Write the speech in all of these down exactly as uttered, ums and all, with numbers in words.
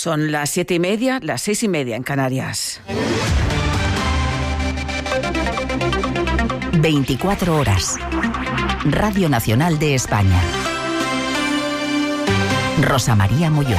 Son las siete y media, las seis y media en Canarias. veinticuatro horas. Radio Nacional de España. Rosa María Molló.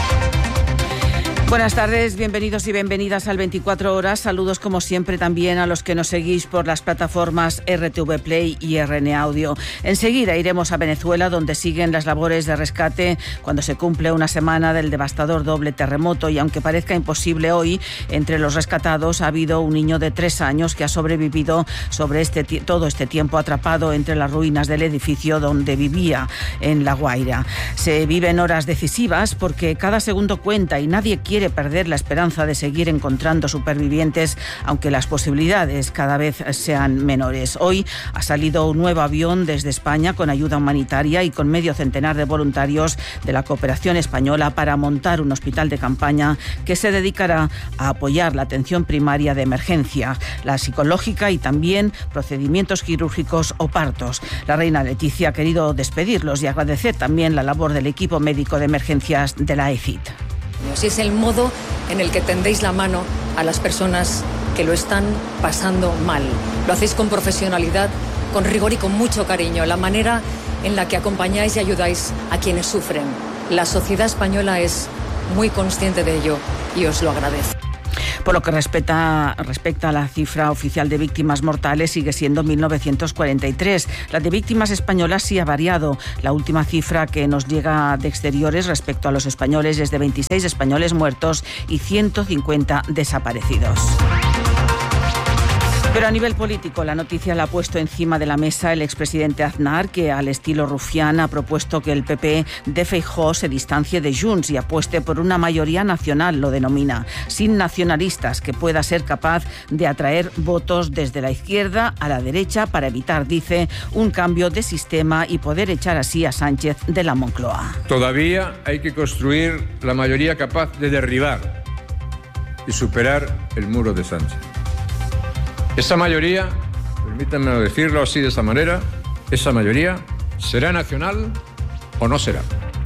Buenas tardes, bienvenidos y bienvenidas al veinticuatro horas. Saludos como siempre también a los que nos seguís por las plataformas R T V Play y R N Audio. Enseguida iremos a Venezuela, donde siguen las labores de rescate cuando se cumple una semana del devastador doble terremoto, y aunque parezca imposible hoy, entre los rescatados ha habido un niño de tres años que ha sobrevivido sobre este todo este tiempo atrapado entre las ruinas del edificio donde vivía en La Guaira. Se viven horas decisivas porque cada segundo cuenta y nadie quiere perder la esperanza de seguir encontrando supervivientes, aunque las posibilidades cada vez sean menores. Hoy ha salido un nuevo avión desde España con ayuda humanitaria y con medio centenar de voluntarios de la cooperación española para montar un hospital de campaña que se dedicará a apoyar la atención primaria de emergencia, la psicológica y también procedimientos quirúrgicos o partos. La reina Leticia ha querido despedirlos y agradecer también la labor del equipo médico de emergencias de la E F I T. Y es el modo en el que tendéis la mano a las personas que lo están pasando mal. Lo hacéis con profesionalidad, con rigor y con mucho cariño. La manera en la que acompañáis y ayudáis a quienes sufren. La sociedad española es muy consciente de ello y os lo agradece. Por lo que respecta, respecta a la cifra oficial de víctimas mortales, sigue siendo mil novecientos cuarenta y tres. La de víctimas españolas sí ha variado. La última cifra que nos llega de exteriores respecto a los españoles es de veintiséis españoles muertos y ciento cincuenta desaparecidos. Pero a nivel político, la noticia la ha puesto encima de la mesa el expresidente Aznar, que al estilo rufián ha propuesto que el P P de Feijóo se distancie de Junts y apueste por una mayoría nacional, lo denomina, sin nacionalistas, que pueda ser capaz de atraer votos desde la izquierda a la derecha para evitar, dice, un cambio de sistema y poder echar así a Sánchez de la Moncloa. Todavía hay que construir la mayoría capaz de derribar y superar el muro de Sánchez. Esa mayoría, permítanme decirlo así de esta manera, esa mayoría será nacional o no será.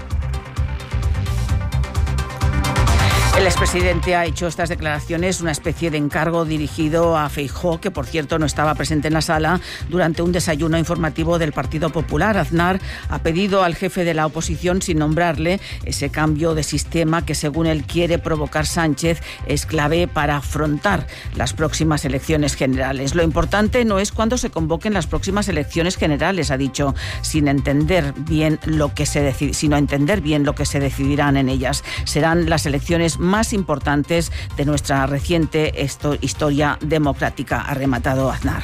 El expresidente ha hecho estas declaraciones, una especie de encargo dirigido a Feijóo, que por cierto no estaba presente en la sala durante un desayuno informativo del Partido Popular. Aznar ha pedido al jefe de la oposición, sin nombrarle, ese cambio de sistema que según él quiere provocar Sánchez es clave para afrontar las próximas elecciones generales. Lo importante no es cuándo se convoquen las próximas elecciones generales, ha dicho, sin entender bien lo que se decide, sino entender bien lo que se decidirán en ellas. Serán las elecciones más importantes de nuestra reciente esto, historia democrática, ha rematado Aznar.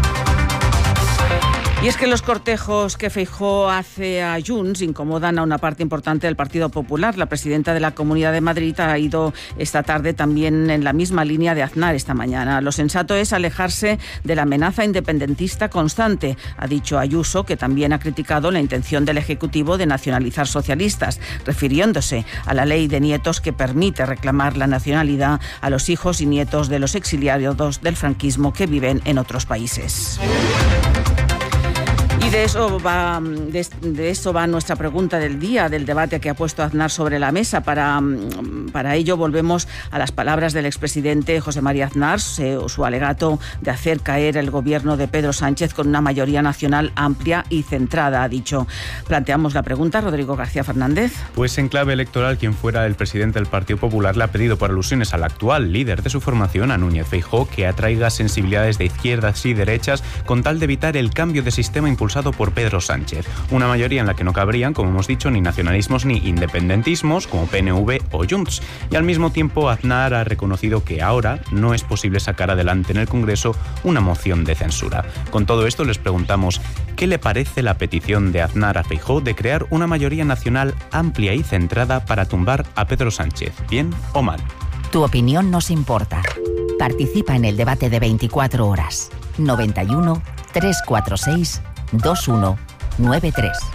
Y es que los cortejos que Feijóo hace a Junts incomodan a una parte importante del Partido Popular. La presidenta de la Comunidad de Madrid ha ido esta tarde también en la misma línea de Aznar esta mañana. Lo sensato es alejarse de la amenaza independentista constante, ha dicho Ayuso, que también ha criticado la intención del Ejecutivo de nacionalizar socialistas, refiriéndose a la ley de nietos que permite reclamar la nacionalidad a los hijos y nietos de los exiliados del franquismo que viven en otros países. Y de eso va de, de eso va nuestra pregunta del día, del debate que ha puesto Aznar sobre la mesa. Para, para ello volvemos a las palabras del expresidente José María Aznar, su, su alegato de hacer caer el gobierno de Pedro Sánchez con una mayoría nacional amplia y centrada, ha dicho. Planteamos la pregunta, Rodrigo García Fernández. Pues en clave electoral, quien fuera el presidente del Partido Popular le ha pedido por alusiones al actual líder de su formación, a Núñez Feijóo, que atraiga sensibilidades de izquierdas y derechas con tal de evitar el cambio de sistema impulsado por Pedro Sánchez. Una mayoría en la que no cabrían, como hemos dicho, ni nacionalismos ni independentismos, como P N V o Junts. Y al mismo tiempo, Aznar ha reconocido que ahora no es posible sacar adelante en el Congreso una moción de censura. Con todo esto les preguntamos, ¿qué le parece la petición de Aznar a Feijóo de crear una mayoría nacional amplia y centrada para tumbar a Pedro Sánchez? ¿Bien o mal? Tu opinión nos importa. Participa en el debate de veinticuatro horas. noventa y uno, trescientos cuarenta y seis, veintiuno noventa y tres.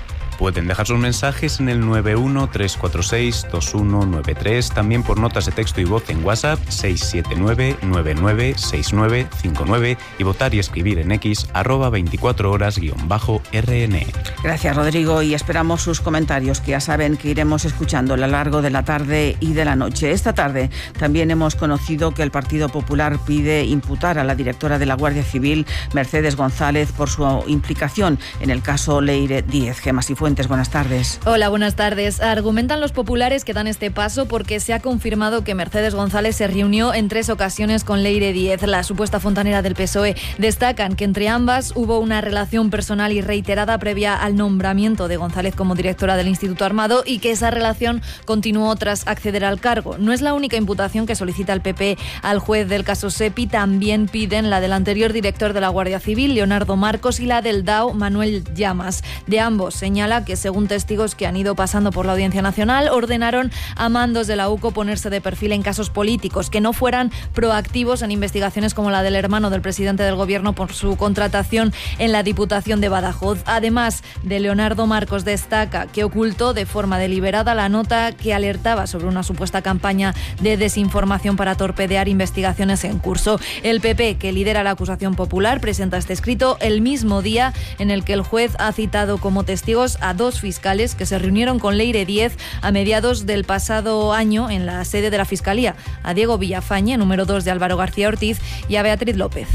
Pueden dejar sus mensajes en el nueve uno tres cuatro seis dos uno nueve tres, también por notas de texto y voz en WhatsApp seis siete nueve nueve nueve seis nueve cinco nueve y votar y escribir en X arroba veinticuatro horas guión bajo R N. Gracias, Rodrigo, y esperamos sus comentarios, que ya saben que iremos escuchando a lo largo de la tarde y de la noche. Esta tarde también hemos conocido que el Partido Popular pide imputar a la directora de la Guardia Civil, Mercedes González, por su implicación en el caso Leire Díez. Gemma Cifuentes, buenas tardes. Hola, buenas tardes. Argumentan los populares que dan este paso porque se ha confirmado que Mercedes González se reunió en tres ocasiones con Leire Díez, la supuesta fontanera del P S O E. Destacan que entre ambas hubo una relación personal y reiterada previa al nombramiento de González como directora del Instituto Armado y que esa relación continuó tras acceder al cargo. No es la única imputación que solicita el P P al juez del caso SEPI. También piden la del anterior director de la Guardia Civil, Leonardo Marcos, y la del D A O, Manuel Llamas. De ambos señala que, según testigos que han ido pasando por la Audiencia Nacional, ordenaron a mandos de la U C O ponerse de perfil en casos políticos, que no fueran proactivos en investigaciones como la del hermano del presidente del Gobierno por su contratación en la Diputación de Badajoz. Además de Leonardo Marcos, destaca que ocultó de forma deliberada la nota que alertaba sobre una supuesta campaña de desinformación para torpedear investigaciones en curso. El P P, que lidera la acusación popular, presenta este escrito el mismo día en el que el juez ha citado como testigos a dos fiscales que se reunieron con Leire Díez a mediados del pasado año en la sede de la Fiscalía, a Diego Villafañe, número dos de Álvaro García Ortiz, y a Beatriz López.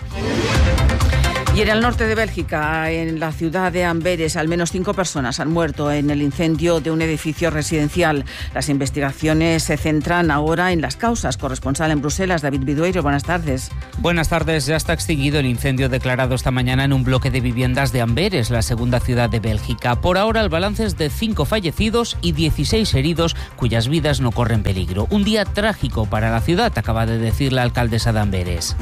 Y en el norte de Bélgica, en la ciudad de Amberes, al menos cinco personas han muerto en el incendio de un edificio residencial. Las investigaciones se centran ahora en las causas. Corresponsal en Bruselas, David Bidueiro, buenas tardes. Buenas tardes. Ya está extinguido el incendio declarado esta mañana en un bloque de viviendas de Amberes, la segunda ciudad de Bélgica. Por ahora el balance es de cinco fallecidos y dieciséis heridos, cuyas vidas no corren peligro. Un día trágico para la ciudad, acaba de decir la alcaldesa de Amberes.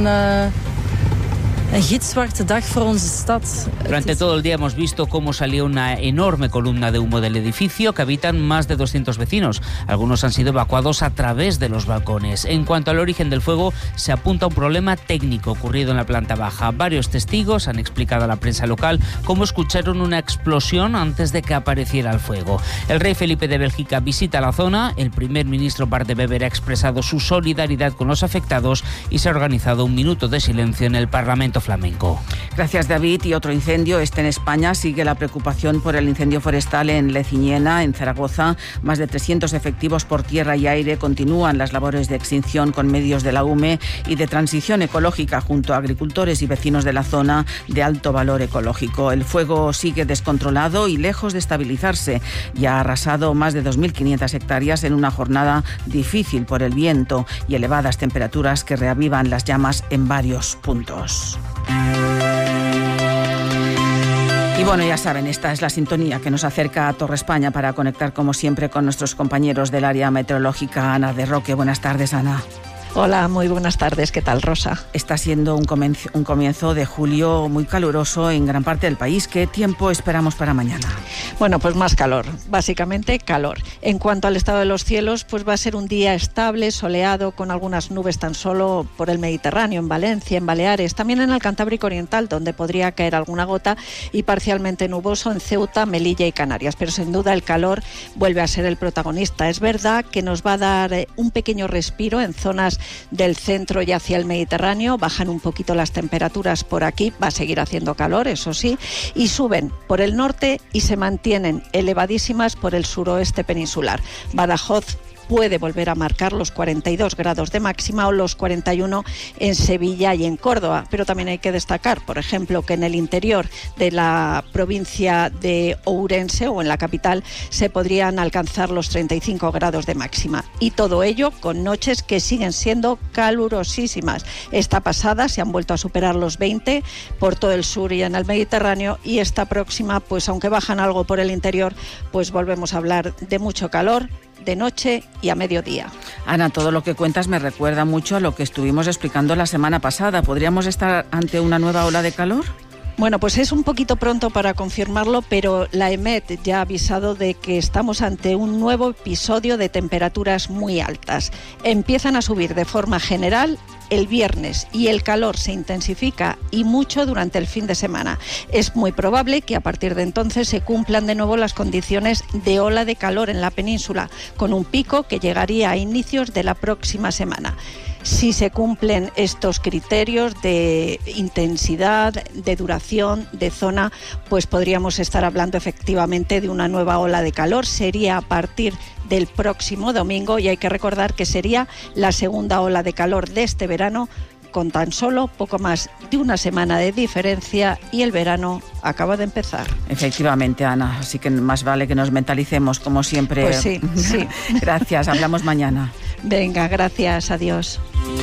Durante todo el día hemos visto cómo salió una enorme columna de humo del edificio que habitan más de doscientos vecinos. Algunos han sido evacuados a través de los balcones. En cuanto al origen del fuego, se apunta a un problema técnico ocurrido en la planta baja. Varios testigos han explicado a la prensa local cómo escucharon una explosión antes de que apareciera el fuego. El rey Felipe de Bélgica visita la zona. El primer ministro Bart de Wever ha expresado su solidaridad con los afectados y se ha organizado un minuto de silencio en el Parlamento flamenco. Gracias, David. Y otro incendio, este en España. Sigue la preocupación por el incendio forestal en Leciñena, en Zaragoza. Más de trescientos efectivos por tierra y aire continúan las labores de extinción con medios de la U M E y de transición ecológica junto a agricultores y vecinos de la zona de alto valor ecológico. El fuego sigue descontrolado y lejos de estabilizarse. Ya ha arrasado más de dos mil quinientas hectáreas en una jornada difícil por el viento y elevadas temperaturas que reavivan las llamas en varios puntos. Y bueno, ya saben, esta es la sintonía que nos acerca a Torre España para conectar como siempre con nuestros compañeros del área meteorológica. Ana de Roque, buenas tardes, Ana. Hola, muy buenas tardes. ¿Qué tal, Rosa? Está siendo un comienzo, un comienzo de julio muy caluroso en gran parte del país. ¿Qué tiempo esperamos para mañana? Bueno, pues más calor, básicamente calor. En cuanto al estado de los cielos, pues va a ser un día estable, soleado, con algunas nubes tan solo por el Mediterráneo, en Valencia, en Baleares, también en el Cantábrico Oriental, donde podría caer alguna gota, y parcialmente nuboso en Ceuta, Melilla y Canarias. Pero sin duda el calor vuelve a ser el protagonista. Es verdad que nos va a dar un pequeño respiro en zonas del centro y hacia el Mediterráneo. Bajan un poquito las temperaturas por aquí, va a seguir haciendo calor, eso sí, y suben por el norte y se mantienen elevadísimas por el suroeste peninsular. Badajoz puede volver a marcar los cuarenta y dos grados de máxima o los cuarenta y uno en Sevilla y en Córdoba, pero también hay que destacar, por ejemplo, que en el interior de la provincia de Ourense o en la capital se podrían alcanzar los treinta y cinco grados de máxima, y todo ello con noches que siguen siendo calurosísimas. Esta pasada se han vuelto a superar los veinte por todo el sur y en el Mediterráneo, y esta próxima, pues aunque bajan algo por el interior, pues volvemos a hablar de mucho calor de noche y a mediodía. Ana, todo lo que cuentas me recuerda mucho a lo que estuvimos explicando la semana pasada. ¿Podríamos estar ante una nueva ola de calor? Bueno, pues es un poquito pronto para confirmarlo, pero la E M E T ya ha avisado de que estamos ante un nuevo episodio de temperaturas muy altas. Empiezan a subir de forma general el viernes y el calor se intensifica y mucho durante el fin de semana. Es muy probable que a partir de entonces se cumplan de nuevo las condiciones de ola de calor en la península, con un pico que llegaría a inicios de la próxima semana. Si se cumplen estos criterios de intensidad, de duración, de zona, pues podríamos estar hablando efectivamente de una nueva ola de calor. Sería a partir del próximo domingo y hay que recordar que sería la segunda ola de calor de este verano, con tan solo poco más de una semana de diferencia y el verano acaba de empezar. Efectivamente, Ana, así que más vale que nos mentalicemos como siempre. Pues sí, sí. Gracias, hablamos mañana. Venga, gracias, adiós.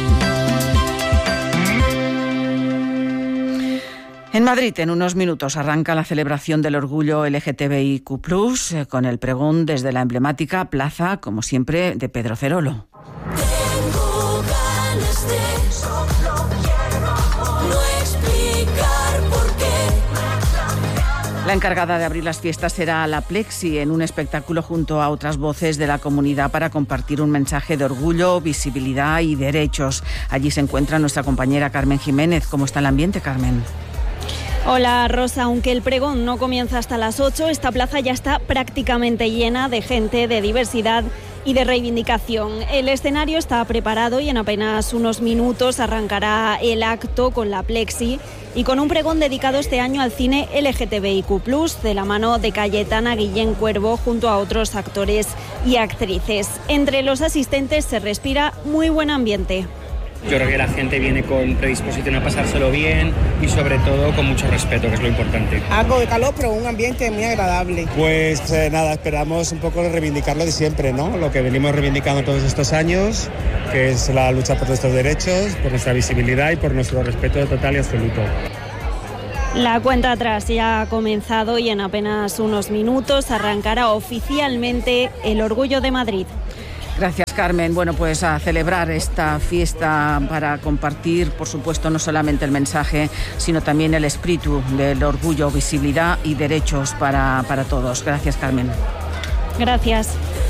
En Madrid, en unos minutos, arranca la celebración del orgullo L G T B I Q plus, eh, con el pregón desde la emblemática plaza, como siempre, de Pedro Cerolo. Tengo ganas de solo quiero no explicar por qué. La encargada de abrir las fiestas será la Plexi, en un espectáculo junto a otras voces de la comunidad para compartir un mensaje de orgullo, visibilidad y derechos. Allí se encuentra nuestra compañera Carmen Jiménez. ¿Cómo está el ambiente, Carmen? Hola, Rosa. Aunque el pregón no comienza hasta las ocho, esta plaza ya está prácticamente llena de gente, de diversidad y de reivindicación. El escenario está preparado y en apenas unos minutos arrancará el acto con la Plexi y con un pregón dedicado este año al cine L G T B I Q plus, de la mano de Cayetana Guillén Cuervo, junto a otros actores y actrices. Entre los asistentes se respira muy buen ambiente. Yo creo que la gente viene con predisposición a pasárselo bien y sobre todo con mucho respeto, que es lo importante. Algo de calor, pero un ambiente muy agradable. Pues eh, nada, esperamos un poco reivindicarlo de siempre, ¿no? Lo que venimos reivindicando todos estos años, que es la lucha por nuestros derechos, por nuestra visibilidad y por nuestro respeto total y absoluto. La cuenta atrás ya ha comenzado y en apenas unos minutos arrancará oficialmente el Orgullo de Madrid. Gracias, Carmen. Bueno, pues a celebrar esta fiesta para compartir, por supuesto, no solamente el mensaje, sino también el espíritu del orgullo, visibilidad y derechos para, para todos. Gracias, Carmen. Gracias.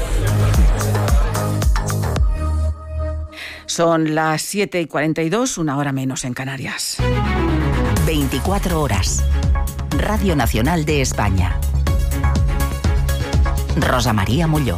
Son las siete y cuarenta y dos, una hora menos en Canarias. veinticuatro horas. Radio Nacional de España. Rosa María Molló.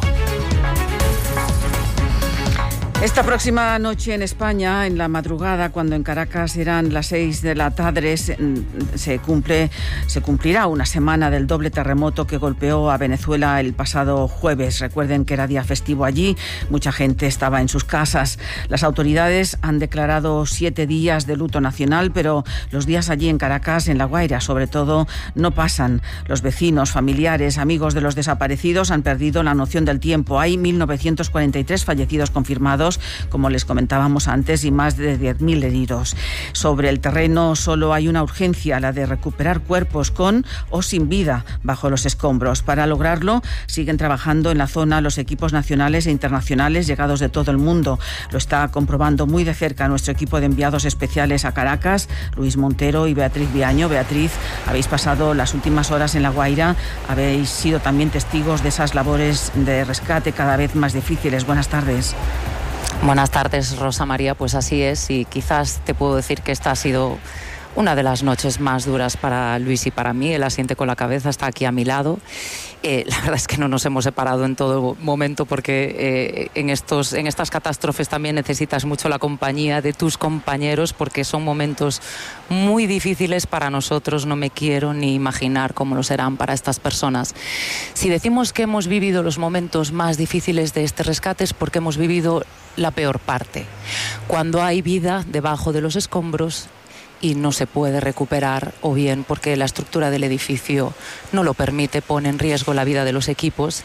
Esta próxima noche en España, en la madrugada, cuando en Caracas eran las seis de la tarde, se, se, cumple, se cumplirá una semana del doble terremoto que golpeó a Venezuela el pasado jueves. Recuerden que era día festivo allí, mucha gente estaba en sus casas. Las autoridades han declarado siete días de luto nacional, pero los días allí en Caracas, en La Guaira sobre todo, no pasan. Los vecinos, familiares, amigos de los desaparecidos han perdido la noción del tiempo. Hay mil novecientos cuarenta y tres fallecidos confirmados, como les comentábamos antes, y más de diez mil heridos. Sobre el terreno solo hay una urgencia, la de recuperar cuerpos con o sin vida bajo los escombros. Para lograrlo, siguen trabajando en la zona los equipos nacionales e internacionales llegados de todo el mundo. Lo está comprobando muy de cerca nuestro equipo de enviados especiales a Caracas, Luis Montero y Beatriz Viaño. Beatriz, habéis pasado las últimas horas en La Guaira, habéis sido también testigos de esas labores de rescate cada vez más difíciles. Buenas tardes. Buenas tardes, Rosa María. Pues así es, y quizás te puedo decir que esta ha sido una de las noches más duras para Luis y para mí. Él asiente con la cabeza, está aquí a mi lado. Eh, la verdad es que no nos hemos separado en todo momento porque eh, en, estos, en estas catástrofes también necesitas mucho la compañía de tus compañeros, porque son momentos muy difíciles para nosotros. No me quiero ni imaginar cómo lo serán para estas personas. Si decimos que hemos vivido los momentos más difíciles de este rescate es porque hemos vivido la peor parte. Cuando hay vida debajo de los escombros y no se puede recuperar, o bien porque la estructura del edificio no lo permite, pone en riesgo la vida de los equipos,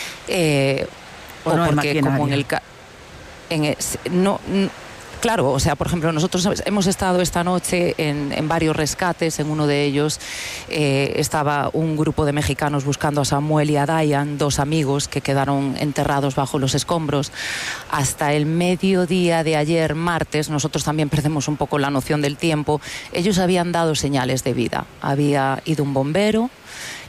eh, o, o no porque como en el ca- en el, no, no Claro, o sea, por ejemplo, nosotros hemos estado esta noche en, en varios rescates. En uno de ellos eh, estaba un grupo de mexicanos buscando a Samuel y a Dayan, dos amigos que quedaron enterrados bajo los escombros. Hasta el mediodía de ayer, martes, nosotros también perdemos un poco la noción del tiempo. Ellos habían dado señales de vida. Había ido un bombero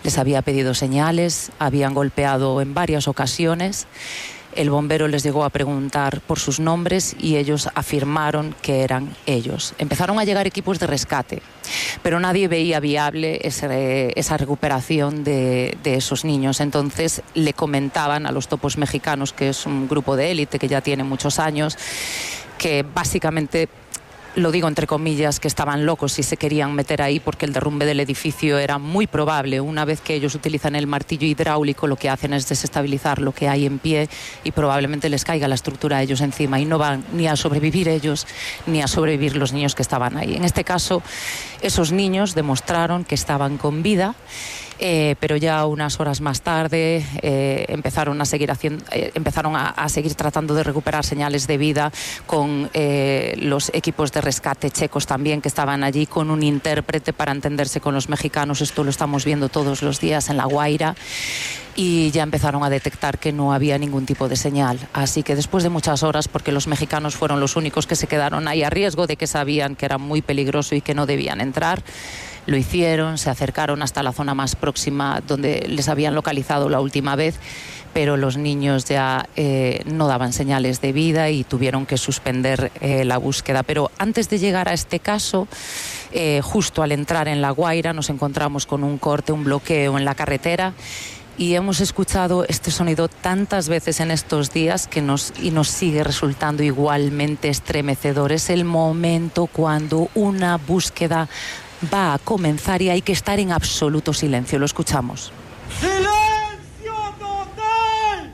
Les había pedido señales, habían golpeado en varias ocasiones. El bombero les llegó a preguntar por sus nombres y ellos afirmaron que eran ellos. Empezaron a llegar equipos de rescate, pero nadie veía viable ese, esa recuperación de, de esos niños. Entonces le comentaban a los Topos Mexicanos, que es un grupo de élite que ya tiene muchos años, que básicamente, lo digo entre comillas, que estaban locos si se querían meter ahí, porque el derrumbe del edificio era muy probable. Una vez que ellos utilizan el martillo hidráulico, lo que hacen es desestabilizar lo que hay en pie y probablemente les caiga la estructura a ellos encima, y no van ni a sobrevivir ellos ni a sobrevivir los niños que estaban ahí. En este caso, esos niños demostraron que estaban con vida. Eh, pero ya unas horas más tarde eh, empezaron a seguir haciendo, eh, empezaron a, a seguir tratando de recuperar señales de vida con eh, los equipos de rescate checos también, que estaban allí con un intérprete para entenderse con los mexicanos. Esto lo estamos viendo todos los días en La Guaira. Y ya empezaron a detectar que no había ningún tipo de señal. Así que después de muchas horas, porque los mexicanos fueron los únicos que se quedaron ahí a riesgo de que sabían que era muy peligroso y que no debían entrar, lo hicieron, se acercaron hasta la zona más próxima donde les habían localizado la última vez, pero los niños ya eh, no daban señales de vida y tuvieron que suspender eh, la búsqueda. Pero antes de llegar a este caso, eh, justo al entrar en La Guaira, nos encontramos con un corte, un bloqueo en la carretera, y hemos escuchado este sonido tantas veces en estos días que nos, y nos sigue resultando igualmente estremecedor. Es el momento cuando una búsqueda va a comenzar y hay que estar en absoluto silencio. Lo escuchamos. ¡Silencio total!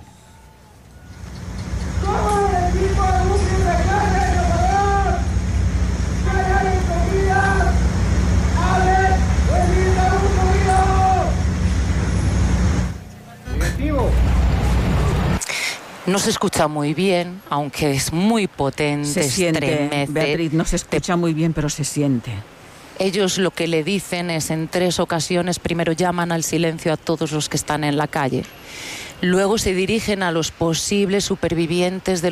¡Todo el equipo de búsqueda de carga y reparar! ¡Que hay comida! ¡Ale! ¡Evita un ruido! ¡Directivo! No se escucha muy bien, aunque es muy potente, se siente, estremece. Beatriz, no se escucha muy bien, pero se siente. Ellos lo que le dicen es, en tres ocasiones, primero llaman al silencio a todos los que están en la calle. Luego se dirigen a los posibles supervivientes de